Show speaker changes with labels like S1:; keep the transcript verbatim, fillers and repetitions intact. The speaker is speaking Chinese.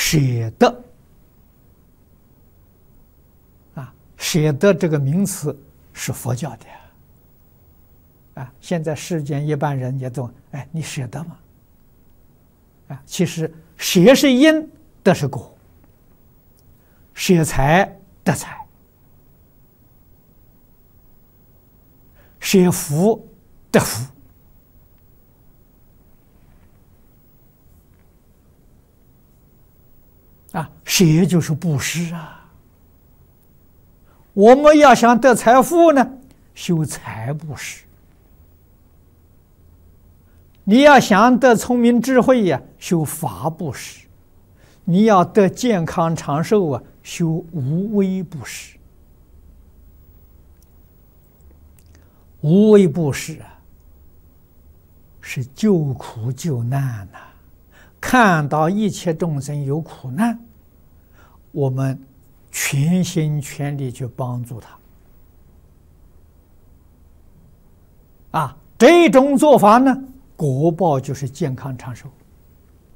S1: 舍得啊，舍得这个名词是佛教的啊。现在世间一般人也都哎，你舍得吗？啊，其实舍是因，得是果；舍财得财，舍福得福。啊，舍就是布施啊！我们要想得财富呢，修财布施；你要想得聪明智慧呀，修法布施；你要得健康长寿啊，修无为布施。无为布施啊，是救苦救难呐、啊。看到一切众生有苦难，我们全心全力去帮助他。啊，这种做法呢，果报就是健康长寿。